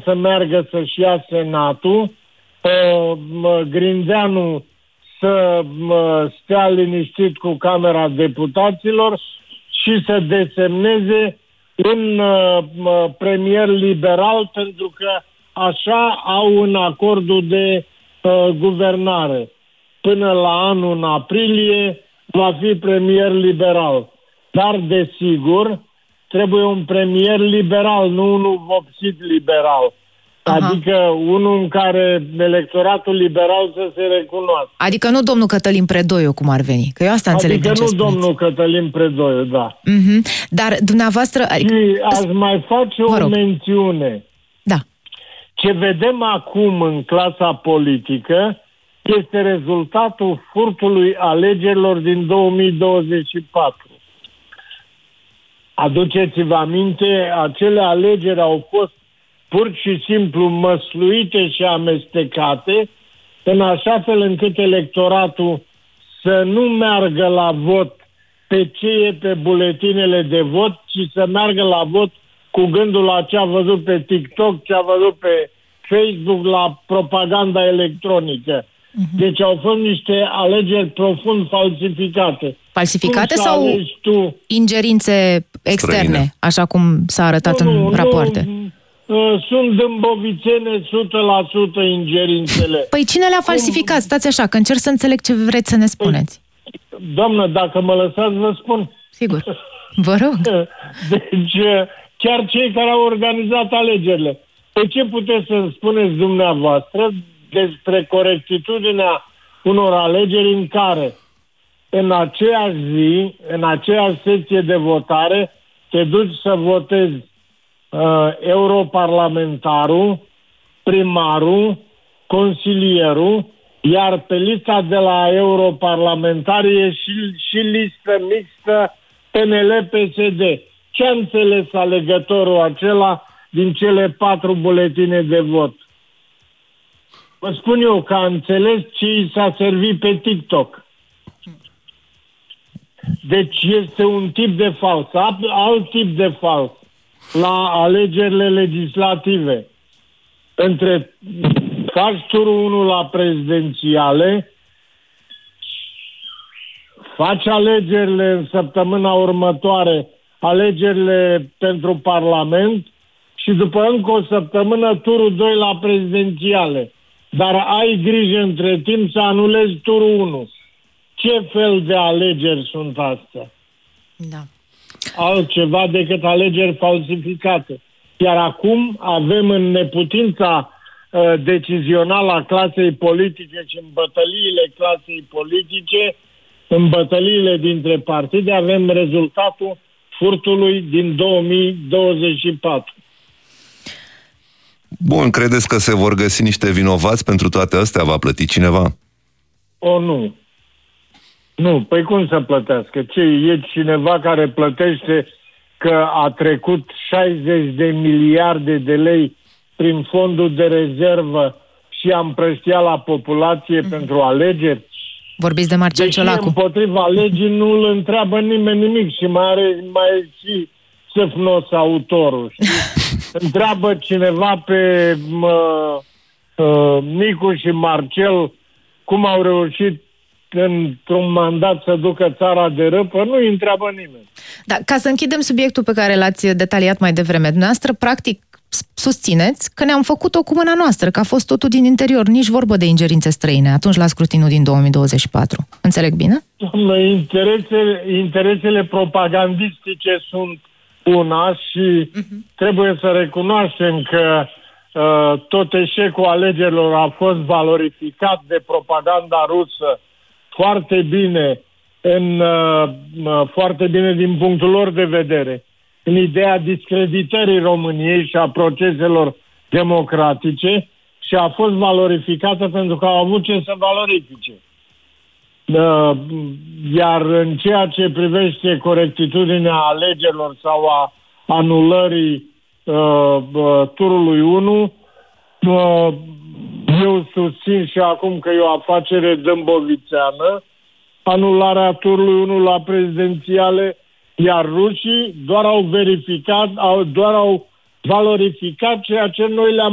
să meargă să-și ia Senatul, Grindeanu să stea liniștit cu Camera Deputaților și să desemneze un premier liberal, pentru că așa au în acordul de guvernare. Până la anul, în aprilie, va fi premier liberal. Dar, desigur, trebuie un premier liberal, nu unul vopsit liberal. Aha. Adică unul în care electoratul liberal să se recunoască. Adică nu domnul Cătălin Predoiu, cum ar veni. Că eu asta înțeleg din ce spuneți. Adică nu domnul Cătălin Predoiu, da. Dar dumneavoastră... Și aș mai face o mențiune. Da. Ce vedem acum în clasa politică este rezultatul furtului alegerilor din 2024. Aduceți-vă aminte, acele alegeri au fost pur și simplu măsluite și amestecate, în așa fel încât electoratul să nu meargă la vot pe ce e pe buletinele de vot, ci să meargă la vot cu gândul la ce a văzut pe TikTok, ce a văzut pe Facebook, la propaganda electronică. Deci au fost niște alegeri profund falsificate. Falsificate sau ingerințe externe, străine, așa cum s-a arătat în rapoarte? Sunt dâmbovicene 100% ingerințele. Păi cine le-a falsificat? Stați așa, că încerc să înțeleg ce vreți să ne spuneți. Doamnă, dacă mă lăsați, vă spun. Sigur. Vă rog. Deci, chiar cei care au organizat alegerile. Pe ce puteți să-mi spuneți dumneavoastră despre corectitudinea unor alegeri în care în aceeași zi, în aceeași secție de votare, te duci să votezi europarlamentarul, primarul, consilierul, iar pe lista de la europarlamentari e și listă mixtă PNL-PSD. Ce a înțeles alegătorul acela din cele 4 buletine de vot? Vă spun eu că a înțeles ce i s-a servit pe TikTok. Deci este un tip de fals, alt tip de fals la alegerile legislative. Faci turul 1 la prezidențiale, faci alegerile în săptămâna următoare, alegerile pentru Parlament și după încă o săptămână turul 2 la prezidențiale. Dar ai grijă între timp să anulezi turul 1. Ce fel de alegeri sunt astea? Da. Altceva decât alegeri falsificate. Iar acum avem în neputința decizională a clasei politice și în bătăliile clasei politice, în bătăliile dintre partide, avem rezultatul furtului din 2024. Bun, credeți că se vor găsi niște vinovați pentru toate astea? Va plăti cineva? Nu. Nu, păi cum să plătească? Ce, e cineva care plătește că a trecut 60 de miliarde de lei prin fondul de rezervă și a împrăștiat la populație pentru alegeri? Vorbiți de Marcel Ciolacu. Împotriva legii nu îl întreabă nimeni nimic și mai e și săfnos autorul. Întreabă cineva pe Nicu și Marcel cum au reușit într-un mandat să ducă țara de râpă, nu îi întreabă nimeni. Da, ca să închidem subiectul pe care l-ați detaliat mai devreme, dumneavoastră, practic, susțineți că ne-am făcut-o cu mâna noastră, că a fost totul din interior, nici vorbă de ingerințe străine, atunci la scrutinul din 2024. Înțeleg bine? Interesele propagandistice sunt una și trebuie să recunoaștem că tot eșecul alegerilor a fost valorificat de propaganda rusă foarte bine, foarte bine din punctul lor de vedere, în ideea discreditării României și a proceselor democratice și a fost valorificată pentru că au avut ce să valorifice. Iar în ceea ce privește corectitudinea alegerilor sau a anulării turului 1, eu susțin și acum că e o afacere dâmbovițeană, anularea turului 1 la prezidențiale, iar rușii doar au valorificat ceea ce noi le-am